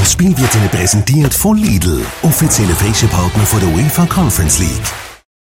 Das Spiel wird Ihnen präsentiert von Lidl, offizielle Partner von der UEFA Conference League.